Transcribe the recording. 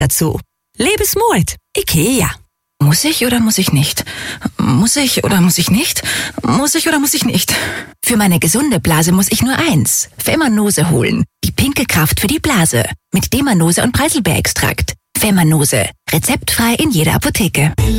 dazu. Lebensmut. IKEA. Muss ich oder muss ich nicht? Muss ich oder muss ich nicht? Muss ich oder muss ich nicht? Für meine gesunde Blase muss ich nur eins. Femanose holen. Die pinke Kraft für die Blase. Mit Demanose und Preiselbeerextrakt. Femanose. Rezeptfrei in jeder Apotheke.